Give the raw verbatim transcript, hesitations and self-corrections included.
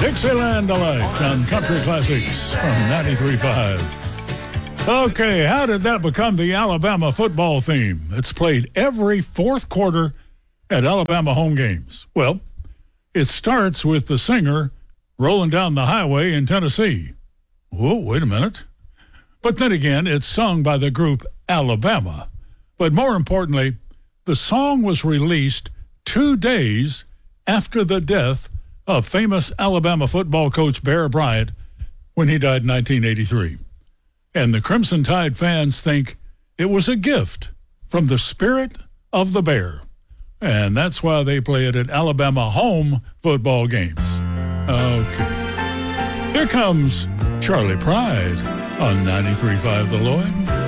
Dixieland Delight on Country Classics from ninety-three point five. Okay, how did that become the Alabama football theme? It's played every fourth quarter at Alabama home games. Well, it starts with the singer rolling down the highway in Tennessee. Whoa, wait a minute. But then again, it's sung by the group Alabama. But more importantly, the song was released two days after the death of famous Alabama football coach Bear Bryant when he died in nineteen eighty-three. And the Crimson Tide fans think it was a gift from the spirit of the Bear. And that's why they play it at Alabama home football games. Okay. Here comes Charlie Pride on ninety-three point five The Lloyd.